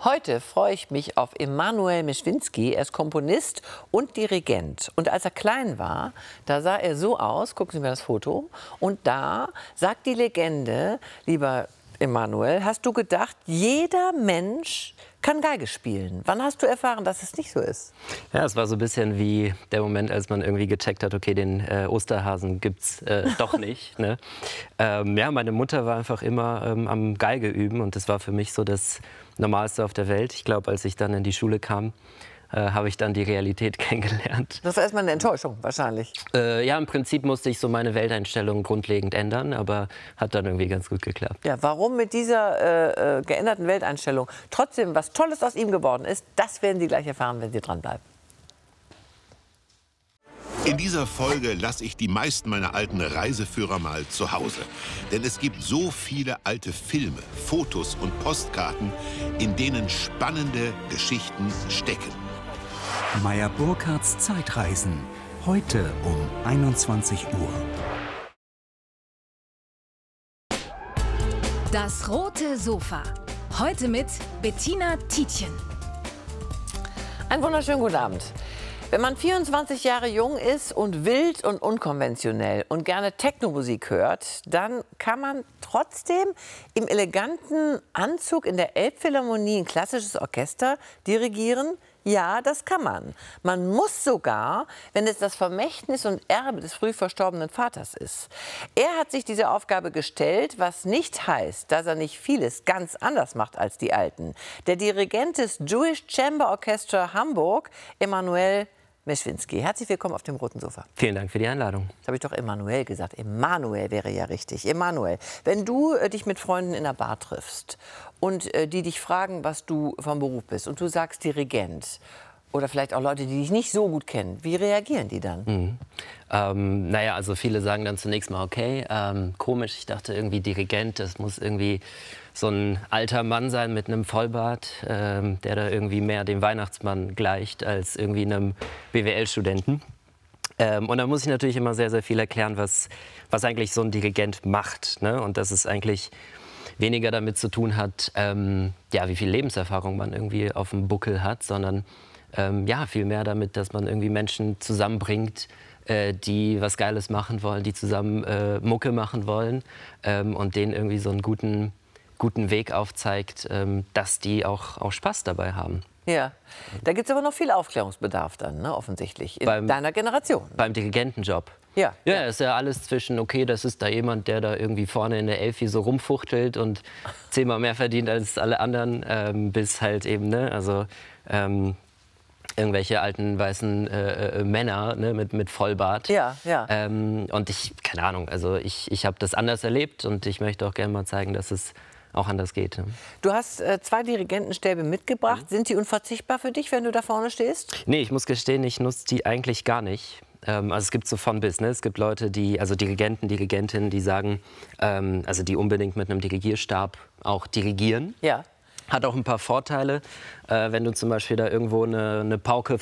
Heute freue ich mich auf Emanuel Meszwinski. Er ist Komponist und Dirigent. Und als er klein war, da sah er so aus, gucken Sie mir das Foto, und da sagt die Legende, lieber Emanuel, hast du gedacht, jeder Mensch kann Geige spielen. Wann hast du erfahren, dass es nicht so ist? Ja, es war so ein bisschen wie der Moment, als man irgendwie gecheckt hat, okay, den Osterhasen gibt's doch nicht. Ne? Ja, meine Mutter war einfach immer am Geige üben und das war für mich so das Normalste auf der Welt. Ich glaube, als ich dann in die Schule kam, habe ich dann die Realität kennengelernt. Das war erstmal eine Enttäuschung, wahrscheinlich. Ja, im Prinzip musste ich so meine Welteinstellung grundlegend ändern, aber hat dann irgendwie ganz gut geklappt. Ja, warum mit dieser geänderten Welteinstellung trotzdem was Tolles aus ihm geworden ist, das werden Sie gleich erfahren, wenn Sie dranbleiben. In dieser Folge lasse ich die meisten meiner alten Reiseführer mal zu Hause. Denn es gibt so viele alte Filme, Fotos und Postkarten, in denen spannende Geschichten stecken. Meyer Burkhardts Zeitreisen. Heute um 21 Uhr. Das rote Sofa. Heute mit Bettina Tietjen. Einen wunderschönen guten Abend. Wenn man 24 Jahre jung ist und wild und unkonventionell und gerne Technomusik hört, dann kann man trotzdem im eleganten Anzug in der Elbphilharmonie ein klassisches Orchester dirigieren. Ja, das kann man. Man muss sogar, wenn es das Vermächtnis und Erbe des früh verstorbenen Vaters ist. Er hat sich diese Aufgabe gestellt, was nicht heißt, dass er nicht vieles ganz anders macht als die Alten. Der Dirigent des Jewish Chamber Orchestra Hamburg, Emanuel Meszwinski. Herzlich willkommen auf dem roten Sofa. Vielen Dank für die Einladung. Das habe ich doch Emanuel gesagt. Emanuel wäre ja richtig. Emanuel, wenn du dich mit Freunden in der Bar triffst und die dich fragen, was du vom Beruf bist und du sagst Dirigent oder vielleicht auch Leute, die dich nicht so gut kennen, wie reagieren die dann? Naja, also viele sagen dann zunächst mal, okay, komisch, ich dachte irgendwie Dirigent, das muss irgendwie so ein alter Mann sein mit einem Vollbart, der da irgendwie mehr dem Weihnachtsmann gleicht als irgendwie einem BWL-Studenten. Und da muss ich natürlich immer sehr, sehr viel erklären, was eigentlich so ein Dirigent macht. Ne? Und dass es eigentlich weniger damit zu tun hat, ja, wie viel Lebenserfahrung man irgendwie auf dem Buckel hat, sondern ja, viel mehr damit, dass man irgendwie Menschen zusammenbringt, die was Geiles machen wollen, die zusammen Mucke machen wollen und denen irgendwie so einen guten Weg aufzeigt, dass die auch Spaß dabei haben. Ja, da gibt es aber noch viel Aufklärungsbedarf dann, ne, offensichtlich, in deiner Generation. Beim Dirigentenjob. Ja. Ja, ist ja alles zwischen, okay, das ist da jemand, der da irgendwie vorne in der Elfi so rumfuchtelt und 10-mal mehr verdient als alle anderen, bis halt eben, ne, also irgendwelche alten weißen Männer, ne, mit Vollbart. Ja, ja. Und keine Ahnung, also ich habe das anders erlebt und ich möchte auch gerne mal zeigen, dass es auch anders geht. Ne? Du hast 2 Dirigentenstäbe mitgebracht. Sind die unverzichtbar für dich, wenn du da vorne stehst? Nee, ich muss gestehen, ich nutze die eigentlich gar nicht. Also es gibt so von bis, ne? Es gibt Leute, also Dirigenten, Dirigentinnen, die sagen, also die unbedingt mit einem Dirigierstab auch dirigieren. Ja. Hat auch ein paar Vorteile, wenn du zum Beispiel da irgendwo eine Pauke